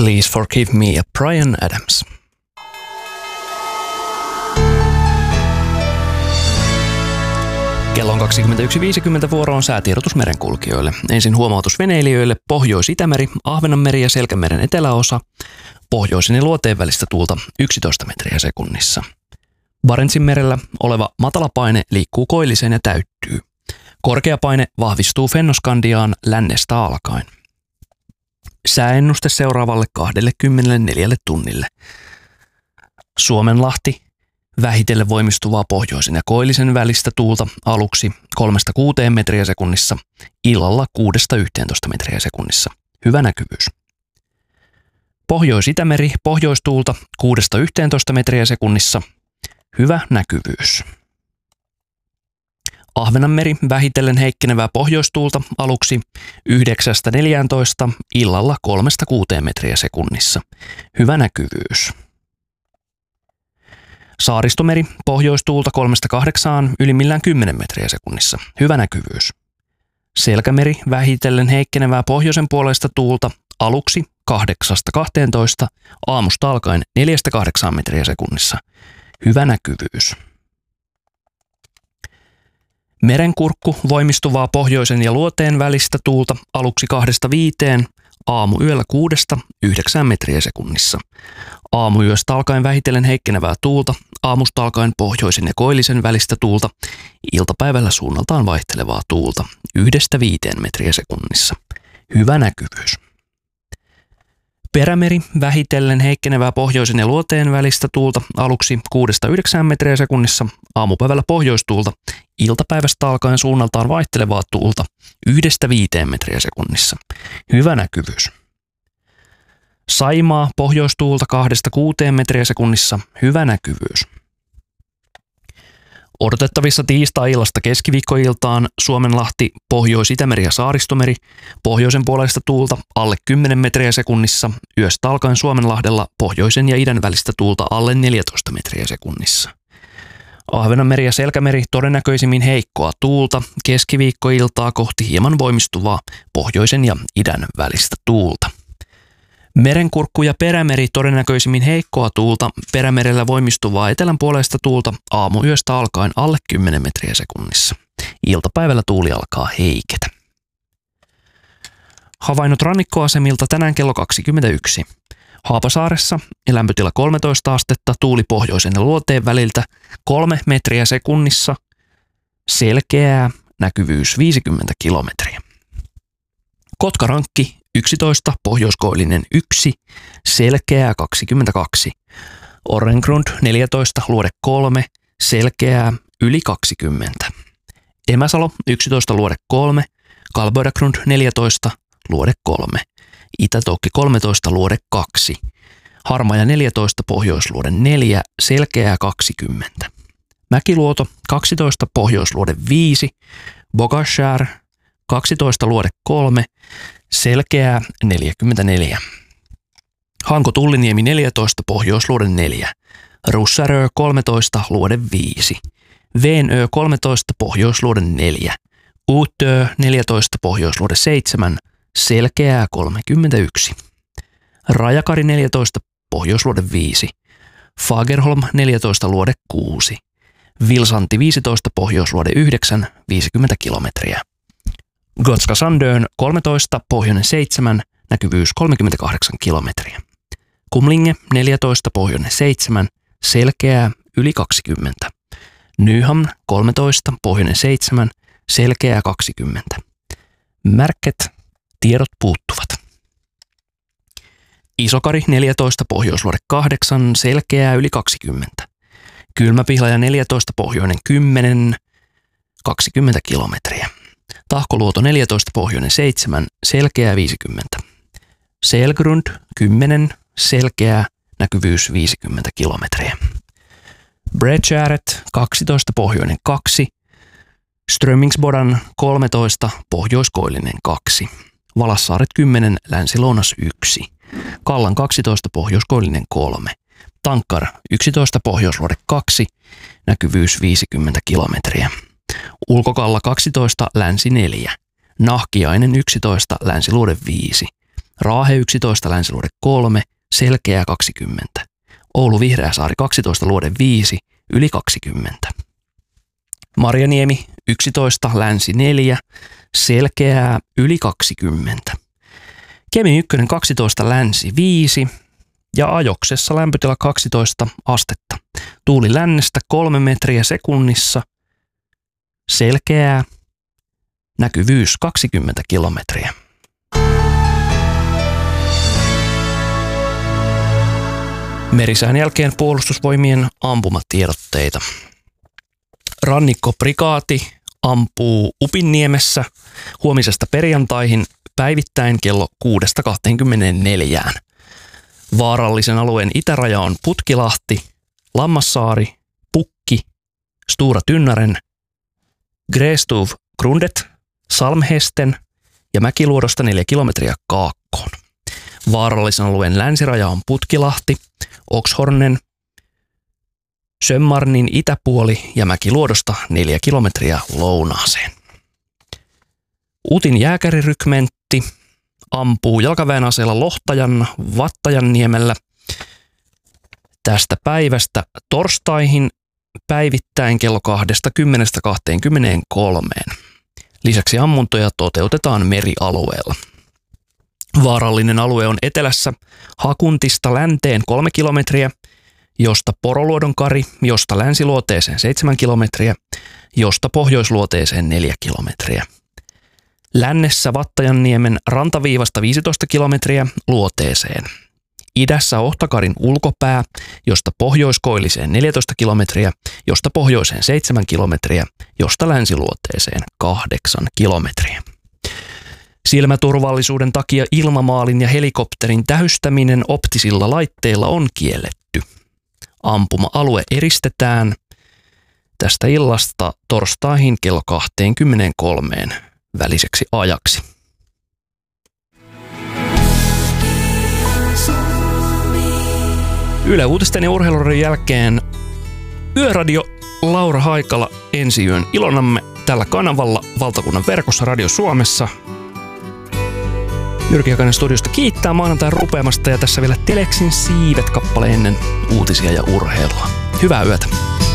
Please Forgive Me ja Bryan Adams. Kello on 21.50 vuoroon säätiedotus merenkulkijoille. Ensin huomautus veneilijöille: Pohjois-Itämeri, Ahvenanmeri ja Selkämeren eteläosa. Pohjoisen ja luoteen välistä tuulta 11 metriä sekunnissa. Barentsin merellä oleva matalapaine liikkuu koilliseen ja täyttyy. Korkeapaine vahvistuu Fennoskandiaan lännestä alkaen. Sääennuste seuraavalle 24 tunnille. Suomenlahti, vähitellen voimistuvaa pohjoisen ja koillisen välistä tuulta aluksi 3-6 metriä sekunnissa, illalla 6-11 metriä sekunnissa. Hyvä näkyvyys. Pohjois-Itämeri, pohjoistuulta 6-11 metriä sekunnissa. Hyvä näkyvyys. Ahvenanmeri, vähitellen heikkenevää pohjoistuulta aluksi 9-14, illalla 3-6 metriä sekunnissa. Hyvä näkyvyys. Saaristomeri, pohjoistuulta 3-8, ylimmillään 10 metriä sekunnissa. Hyvä näkyvyys. Selkämeri, vähitellen heikkenevää pohjoisen puolesta tuulta aluksi 8-12, aamusta alkaen 4-8 metriä sekunnissa. Hyvä näkyvyys. Merenkurkku, voimistuvaa pohjoisen ja luoteen välistä tuulta aluksi 2-5, aamuyöllä 6-9 metriä sekunnissa. Aamuyöstä alkaen vähitellen heikkenevää tuulta, aamusta alkaen pohjoisen ja koillisen välistä tuulta, iltapäivällä suunnaltaan vaihtelevaa tuulta 1-5 metriä sekunnissa. Hyvä näkyvyys. Perämeri, vähitellen heikkenevää pohjoisen ja luoteen välistä tuulta aluksi 6-9 metriä sekunnissa, aamupäivällä pohjoistuulta, iltapäivästä alkaen suunnaltaan vaihtelevaa tuulta 1-5 metriä sekunnissa. Hyvä näkyvyys. Saimaa, pohjoistuulta 2-6 metriä sekunnissa. Hyvä näkyvyys. Odotettavissa tiistai-illasta keskiviikkoiltaan Suomenlahti, Pohjois-Itämeri ja Saaristomeri, pohjoisen puolesta tuulta alle 10 metriä sekunnissa, yöstä alkaen Suomenlahdella pohjoisen ja idän välistä tuulta alle 14 metriä sekunnissa. Ahvenanmeri ja Selkämeri todennäköisimmin heikkoa tuulta, keskiviikkoiltaa kohti hieman voimistuvaa pohjoisen ja idän välistä tuulta. Merenkurkku ja perämeri todennäköisimmin heikkoa tuulta, perämerellä voimistuvaa etelän puolesta tuulta aamuyöstä alkaen alle 10 metriä sekunnissa. Iltapäivällä tuuli alkaa heiketä. Havainnot rannikkoasemilta tänään kello 21. Haapasaaressa lämpötila 13 astetta, tuuli pohjoisen ja luoteen väliltä 3 metriä sekunnissa, selkeää, näkyvyys 50 kilometriä. Kotkarankki 11, pohjoiskoillinen 1, selkeää 22. Orrengrund 14, luode 3, selkeää yli 20. Emäsalo 11, luode 3, Kalboidagrund 14, luode 3. Itätoukki 13, luode 2. Harmaja 14, pohjoisluode 4, selkeää 20. Mäkiluoto 12, pohjoisluode 5, Bogashär 12, luode 3, selkeää 44. Hanko Tulliniemi 14, pohjoisluode 4. Russarö 13, luode 5. Veenö 13, pohjoisluode 4. Uutö 14, pohjoisluode 7, selkeää 31. Rajakari 14, pohjoisluode 5. Fagerholm 14, luode 6. Vilsanti 15, pohjoisluode 9, 50 kilometriä. Gotska Sandön 13, pohjoinen 7, näkyvyys 38 kilometriä. Kumlinge 14, pohjoinen 7, selkeää yli 20. Nyhamn 13, pohjoinen 7, selkeää 20. Märket, tiedot puuttuvat. Isokari 14, pohjoisluode 8, selkeää yli 20. Kylmäpihlaja 14, pohjoinen 10, 20 kilometriä. Tahkoluoto 14, pohjoinen 7, selkeää 50. Selgrund 10, selkeää, näkyvyys 50 kilometriä. Bredgäret 12, pohjoinen 2. Strömmingsbodan 13, pohjoiskoillinen 2. Valassaaret 10, länsi-lounas 1. Kallan 12, pohjoiskoillinen 3. Tankkar 11, pohjoisluode 2, näkyvyys 50 kilometriä. Ulkokalla 12, länsi 4. Nahkiainen 11, länsiluode 5. Raahe 11, Länsiluode 3, Selkeää 20. Oulu Vihreäsaari 12, Luode 5, yli 20. Marjaniemi 11, Länsi 4, Selkeää yli 20. Kemi 1, 12, Länsi 5 ja Ajoksessa lämpötila 12 astetta. Tuuli lännestä 3 metriä sekunnissa, selkeää, näkyvyys 20 kilometriä. Merisään jälkeen Puolustusvoimien ampumatiedotteita. Rannikkoprikaati ampuu Upinniemessä huomisesta perjantaihin päivittäin kello 6-24. Vaarallisen alueen itäraja on Putkilahti, Lammassaari, Pukki, Stora Tynnaren, Grästuv Grundet, Salmhesten ja Mäkiluodosta 4 kilometriä kaakkoon. Vaarallisen alueen länsiraja on Putkilahti, Oxhornen, Sömmarnin itäpuoli ja Mäkiluodosta 4 kilometriä lounaaseen. Utin jääkärirykmentti ampuu jalkaväen aseella Lohtajan Vattajanniemellä tästä päivästä torstaihin päivittäin kello 20-23. Lisäksi ammuntoja toteutetaan merialueella. Vaarallinen alue on etelässä Hakuntista länteen 3 kilometriä, josta Poroluodon kari, josta länsiluoteeseen 7 kilometriä, josta pohjoisluoteeseen 4 kilometriä. Lännessä Vattajanniemen rantaviivasta 15 kilometriä luoteeseen. Idässä Ohtakarin ulkopää, josta pohjoiskoilliseen 14 kilometriä, josta pohjoiseen 7 kilometriä, josta länsiluoteeseen 8 kilometriä. Silmäturvallisuuden takia ilmamaalin ja helikopterin tähystäminen optisilla laitteilla on kielletty. Ampuma-alue eristetään tästä illasta torstaihin kello 23 väliseksi ajaksi. Yle Uutisten ja urheilun jälkeen Yöradio Laura Haikala ensi yön ilonamme tällä kanavalla valtakunnan verkossa Radio Suomessa. Jyrki Hakanen studiosta kiittää maanantain rupeamasta ja tässä vielä Teleksin siivet kappale ennen uutisia ja urheilua. Hyvää yötä.